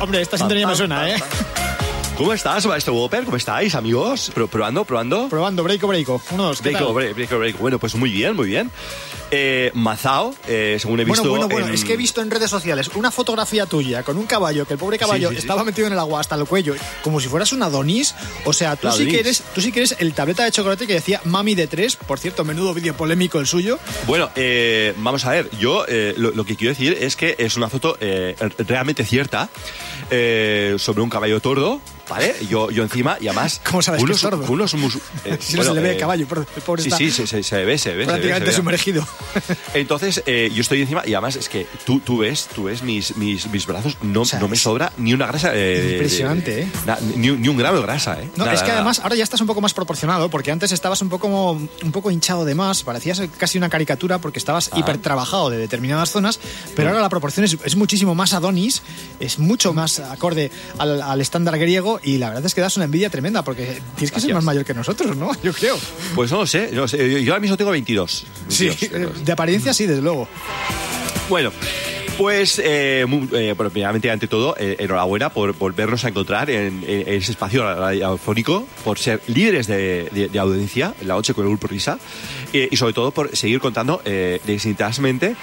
Hombre, esta sintonía me suena, ¿eh? ¿Cómo estás, maestro Whopper? ¿Cómo estáis, amigos? ¿Probando? Probando, breiko. 1, 2, ¿qué tal? Breiko. Bueno, pues muy bien. Mazao, según he visto... Bueno, es que he visto en redes sociales una fotografía tuya con un caballo, que el pobre caballo estaba metido en el agua hasta el cuello, como si fueras un Adonis. O sea, tú sí que eres el tableta de chocolate que decía Mami de 3. Por cierto, menudo vídeo polémico el suyo. Bueno, vamos a ver, yo lo que quiero decir es que es una foto realmente cierta sobre un caballo tordo, ¿vale? Yo encima, y además... ¿Cómo sabes que es tordo? Si no se le ve el caballo, el pobre está... Sí, se ve. Prácticamente sumergido. Entonces, yo estoy encima y además es que tú ves mis brazos, no me sobra ni una grasa. Impresionante, ¿eh? Ni un gramo de grasa, ¿eh? No, es que además ahora ya estás un poco más proporcionado, porque antes estabas un poco hinchado de más, parecías casi una caricatura porque estabas hipertrabajado de determinadas zonas, pero ahora la proporción es muchísimo más Adonis, es mucho más acorde al estándar griego, y la verdad es que das una envidia tremenda, porque tienes que ser más mayor que nosotros, ¿no? Yo creo. Pues no lo sé. Yo ahora mismo tengo 22. Sí, de apariencia sí, desde luego. Bueno, pues, primeramente, ante todo, enhorabuena por volvernos a encontrar en ese espacio radiofónico, por ser líderes de audiencia en La Noche con el Grupo Risa, y sobre todo por seguir contando desinteresadamente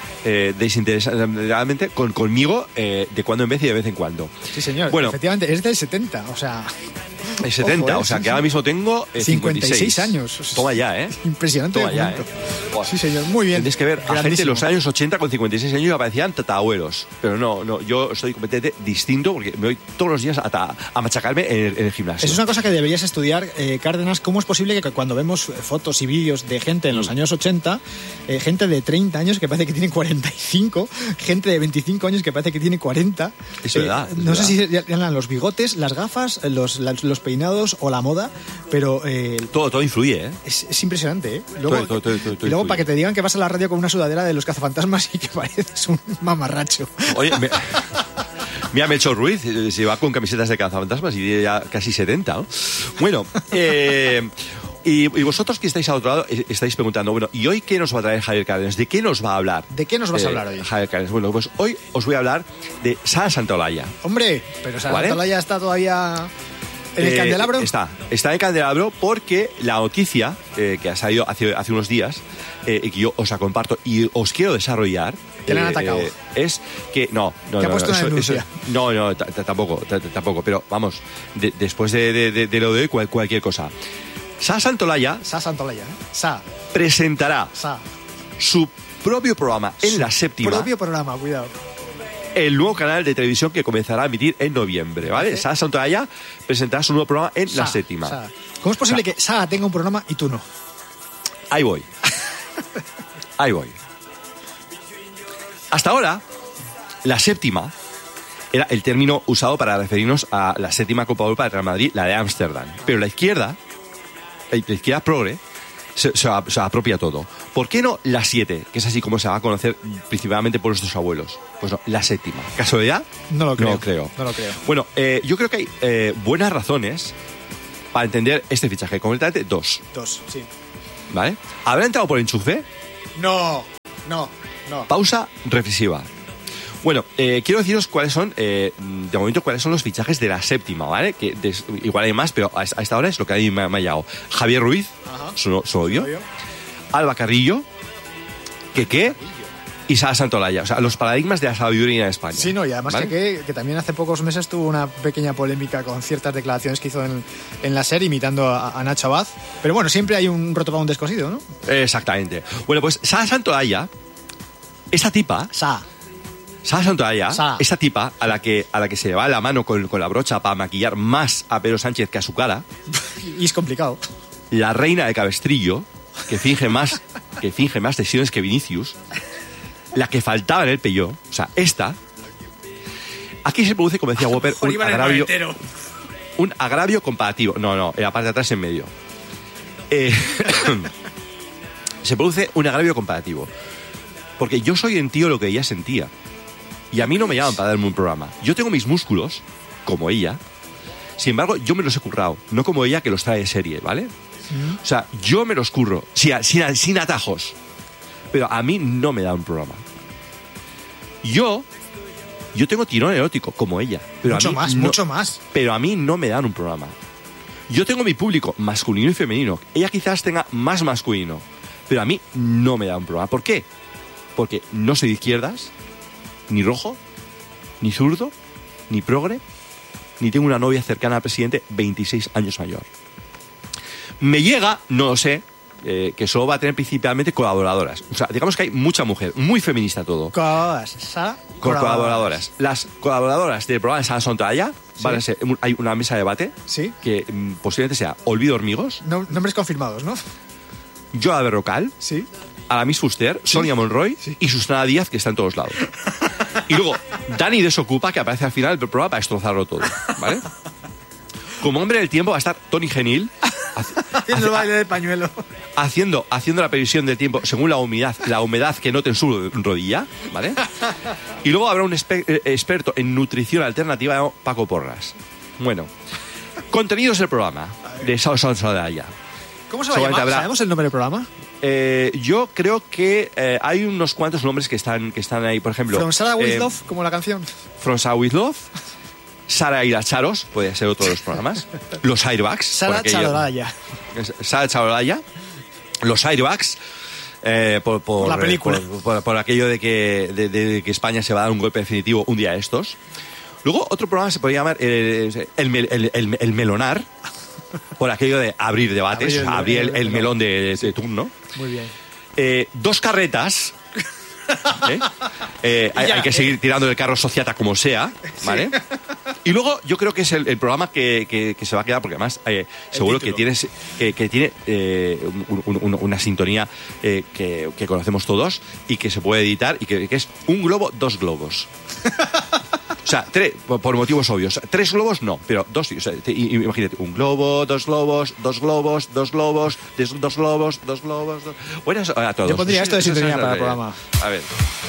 conmigo, de cuando en vez y de vez en cuando. Sí, señor. Bueno, efectivamente, es del 70, o sea... El 70, o sea que ahora mismo tengo 56 años. Toma ya, ¿eh? Impresionante. Toma ya, ¿eh? Sí, señor, muy bien. Tienes que ver a gente de los años 80 con 56 años que aparecían tatabuelos. Pero no, yo soy completamente distinto porque me voy todos los días a machacarme en el gimnasio. Es una cosa que deberías estudiar, Cárdenas. ¿Cómo es posible que cuando vemos fotos y vídeos de gente en los años 80, gente de 30 años que parece que tiene 45, gente de 25 años que parece que tiene 40? Es verdad. No sé si eran los bigotes, las gafas, los peinados o la moda, pero... Todo influye, ¿eh? Es impresionante, ¿eh? Luego, todo y luego para que te digan que vas a la radio con una sudadera de los cazafantasmas y que pareces un mamarracho. Oye, mira, Melchor Ruiz se va con camisetas de cazafantasmas y tiene ya casi 70, ¿no? Bueno, y vosotros que estáis al otro lado estáis preguntando, bueno, ¿y hoy qué nos va a traer Javier Cárdenas? ¿De qué nos va a hablar? ¿De qué nos vas a hablar hoy? Javier Cárdenas. Bueno, pues hoy os voy a hablar de Sara Santaolalla. Hombre, pero Sara Santaolalla está todavía... ¿En el candelabro? Está en el candelabro porque la noticia que ha salido hace unos días y que yo os la comparto y os quiero desarrollar. ¿Te la han atacado? Es que no. ¿Te ha puesto una denuncia? No, tampoco. Pero vamos, después de lo de hoy, cualquier cosa. Sara Santaolalla presentará su propio programa en La Séptima. Propio programa, cuidado. El nuevo canal de televisión que comenzará a emitir en noviembre, ¿vale? Sara Santaolalla presentará su nuevo programa en La Séptima. ¿Cómo es posible que Sara tenga un programa y tú no? Ahí voy. Hasta ahora, La Séptima era el término usado para referirnos a la séptima Copa Europa de Real Madrid, la de Ámsterdam. Pero la izquierda progre, se apropia todo. ¿Por qué no la 7? Que es así como se va a conocer principalmente por nuestros abuelos. Pues no, la séptima. ¿Casualidad? No lo creo. No lo creo. Bueno, yo creo que hay buenas razones para entender este fichaje. Concretamente, dos. Sí. ¿Vale? ¿Habrá entrado por enchufe? No. Pausa reflexiva. Bueno, quiero deciros cuáles son, de momento, cuáles son los fichajes de La Séptima, ¿vale? Que igual hay más, pero a esta hora es lo que a mí me ha llegado. Javier Ruiz, su novio. Alba Carrillo, Keke y Sara Santaolalla. O sea, los paradigmas de la sabiduría en España. Sí, no, y además, ¿vale? que también hace pocos meses tuvo una pequeña polémica con ciertas declaraciones que hizo en la serie imitando a Nacho Abad. Pero bueno, siempre hay un roto para un descosido, ¿no? Exactamente. Bueno, pues Sara Santaolalla, esta tipa... Sara Santaolalla, esta tipa a la que se le va la mano con la brocha para maquillar más a Pedro Sánchez que a su cara. Y es complicado. La reina de Cabestrillo, que finge más lesiones que Vinicius. La que faltaba en el Peugeot. O sea, esta. Aquí se produce, como decía Whopper, un agravio comparativo. No, en la parte de atrás en medio. Se produce un agravio comparativo. Porque yo soy en tío lo que ella sentía. Y a mí no me llaman para darme un programa. Yo tengo mis músculos, como ella. Sin embargo, yo me los he currado. No como ella, que los trae de serie, ¿vale? O sea, yo me los curro. Sin atajos. Pero a mí no me da un programa. Yo Yo tengo tirón erótico, como ella. Pero mucho más. Pero a mí no me dan un programa. Yo tengo mi público masculino y femenino. Ella quizás tenga más masculino. Pero a mí no me da un programa. ¿Por qué? Porque no soy de izquierdas, ni rojo, ni zurdo, ni progre, ni tengo una novia cercana al presidente 26 años mayor. Me llega, no lo sé, que solo va a tener principalmente colaboradoras. O sea, digamos que hay mucha mujer, muy feminista todo. Colaboradoras. Las colaboradoras del programa de Sara Sontolaya van a ser, hay una mesa de debate que posiblemente sea Olvido Hormigos. Nombres confirmados, ¿no? Yola Berrocal. Sí. Aramis Fuster, Sonia Monroy y Susana Díaz, que está en todos lados. Y luego Dani Desocupa, que aparece al final del programa para destrozarlo todo, ¿vale? Como hombre del tiempo va a estar Tony Genil haciendo el baile del pañuelo, haciendo la previsión del tiempo según la humedad que note en su rodilla, ¿vale? Y luego habrá un experto en nutrición alternativa llamado Paco Porras. Bueno, contenidos del programa de Sara Sontolaya. ¿Cómo se va a llamar? ¿Sabemos el nombre del programa? Yo creo que hay unos cuantos nombres que están ahí, por ejemplo. From Sarah with Love, como la canción. From Sarah with Love. Sara y las Charos, puede ser otro de los programas. Los Airbags. Sara Charolaya. Sara Charolaya. Los Airbags. Por la película. Por aquello de que España se va a dar un golpe definitivo un día de estos. Luego, otro programa se podría llamar el Melonar. Por aquello de abrir debates, abrir el melón de turno. Muy bien. Dos carretas. Hay que seguir tirando el carro sociata como sea, ¿vale? Sí. Y luego yo creo que es el programa que se va a quedar, porque además seguro que tiene una sintonía que conocemos todos y que se puede editar y que es Un globo, dos globos. O sea, por motivos obvios. 3 globos no, pero 2. O sea, imagínate, un globo, 2 globos, 2 globos, 2 globos, 2 globos, 2 globos. Buenas a todos. Yo pondría esto de sintonía para el programa. A ver.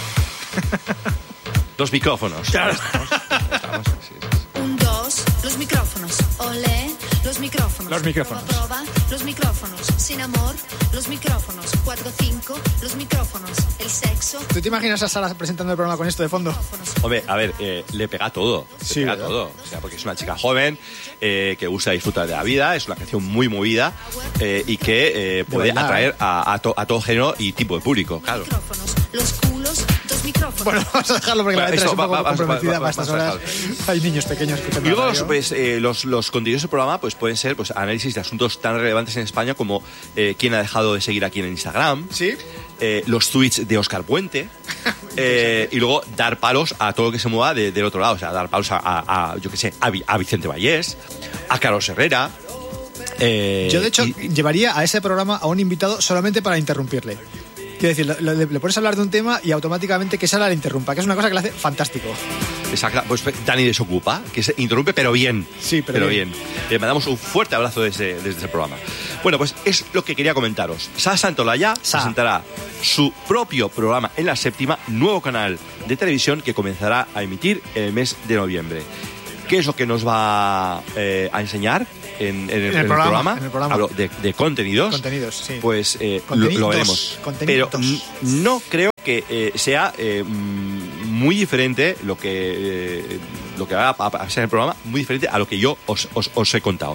2 micrófonos. Claro. Estamos, sí. 1, 2, los micrófonos. Olé, los micrófonos. Los micrófonos. Proba, los micrófonos. Sin amor, los micrófonos. 4, 5, los micrófonos. El sexo. ¿Tú te imaginas a Sara presentando el programa con esto de fondo? Hombre, a ver, le pega todo. Sí, pega todo. O sea, porque es una chica joven que gusta disfrutar de la vida, es una canción muy movida y que puede atraer a todo género y tipo de público, claro. Los culos, 2 micrófonos. Bueno, vamos a dejarlo porque la letra es un poco comprometida para estas horas. Hay niños pequeños escuchando. Y luego los contenidos del programa pues pueden ser pues análisis de asuntos tan relevantes en España como quién ha dejado de seguir a quién en Instagram. Sí. Los tweets de Óscar Puente. Y luego dar palos a todo lo que se mueva del otro lado. O sea, dar palos a yo qué sé, a Vicente Vallés, a Carlos Herrera. Yo, de hecho, llevaría a ese programa a un invitado solamente para interrumpirle. Quiero decir, le pones a hablar de un tema y automáticamente que Sara le interrumpa, que es una cosa que le hace fantástico. Exacto, pues Dani Desocupa, que se interrumpe, pero bien. Sí, pero bien. Le mandamos un fuerte abrazo desde ese programa. Bueno, pues es lo que quería comentaros. Sara Sontolaya presentará su propio programa en La Séptima, nuevo canal de televisión que comenzará a emitir en el mes de noviembre. ¿Qué es lo que nos va a enseñar en el programa? Hablo de contenidos. Contenidos, sí. Pues lo veremos. Pero no creo que sea muy diferente lo que va a ser el programa, muy diferente a lo que yo os he contado.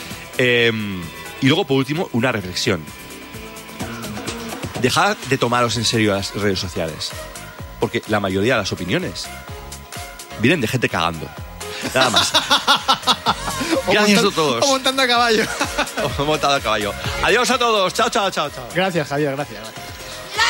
Y luego, por último, una reflexión. Dejad de tomaros en serio las redes sociales, porque la mayoría de las opiniones vienen de gente cagando. Nada más. Gracias a todos. O montando a caballo. O montando a caballo. Adiós a todos. Chao, chao, chao, chao. Gracias, Javier. Gracias.